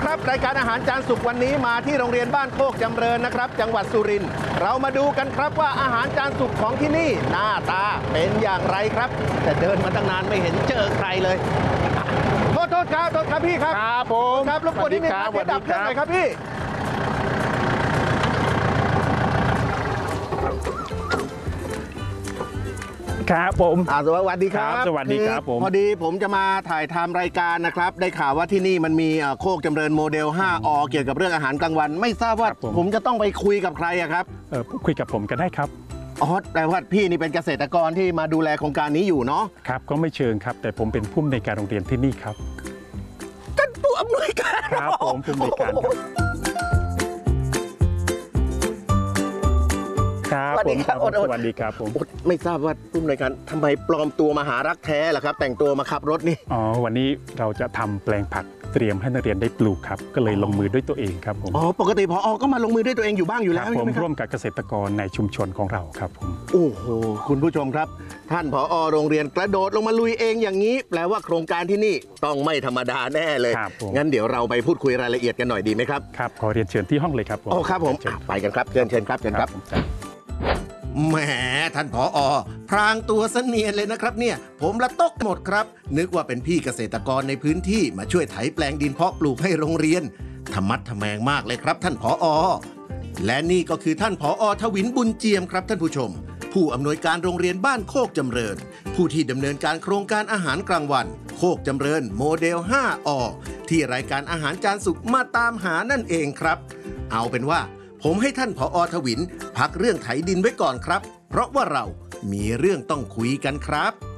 ครับรายการอาหารจานสุกวันนี้มาที่โรงเรียนบ้านโคกจำเริญนะครับจังหวัดสุรินทร์เรามาดูกันครับว่าอาหารจานสุกของที่นี่หน้าตาเป็นอย่างไรครับแต่เดินมาตั้งนานไม่เห็นเจอใครเลยโทษครับพี่ครับครับผมครับรบกวนนิดนึงครับดับเครื่องหน่อยครับพี่ครับผมสวัสดีครับสวัสดีครับผมพอดีผมจะมาถ่ายทำรายการนะครับได้ข่าวว่าที่นี่มันมีโคกจำเริญโมเดล 5 อเกี่ยวกับเรื่องอาหารกลางวันไม่ทราบว่าผมจะต้องไปคุยกับใครครับคุยกับผมก็ได้ครับแปลว่าพี่นี่เป็นเกษตรกรที่มาดูแลโครงการนี้อยู่เนาะครับก็ไม่เชิงครับแต่ผมเป็นผู้อำนวยการโรงเรียนที่นี่ครับท่านผู้อำนวยการครับผมผู้อำนวยการครับสวัสดีครับผมไม่ทราบว่าผู้อำนวยการทำไมปลอมตัวมาหารักแท้ล่ะครับแต่งตัวมาขับรถนี่วันนี้เราจะทำแปลงผักเตรียมให้นักเรียนได้ปลูกครับก็เลยลงมือด้วยตัวเองครับผมปกติผอ.ก็มาลงมือด้วยตัวเองอยู่บ้างอยู่แล้วผมร่วมกับเกษตรกรในชุมชนของเราครับผมโอ้โหคุณผู้ชมครับท่านผอ.โรงเรียนกระโดดลงมาลุยเองอย่างนี้แปลว่าโครงการที่นี่ต้องไม่ธรรมดาแน่เลยงั้นเดี๋ยวเราไปพูดคุยรายละเอียดกันหน่อยดีไหมครับครับขอเรียนเชิญที่ห้องเลยครับครับผมไปกันครับเชิญครับแหมท่านผอ.พรางตัวเสนียนเลยนะครับเนี่ยผมละตกหมดครับนึกว่าเป็นพี่เกษตรกรในพื้นที่มาช่วยไถแปลงดินเพาะปลูกให้โรงเรียนธรรมัดทแมงมากเลยครับท่านผอ.และนี่ก็คือท่านผอ.ทวินบุญเจียมครับท่านผู้ชมผู้อำนวยการโรงเรียนบ้านโคกจำเริญผู้ที่ดำเนินการโครงการอาหารกลางวันโคกจำเริญโมเดล 5 อที่รายการอาหารจานสุกมาตามหานั่นเองครับเอาเป็นว่าผมให้ท่านผอ.ทวินพักเรื่องไถดินไว้ก่อนครับเพราะว่าเรามีเรื่องต้องคุยกันครับ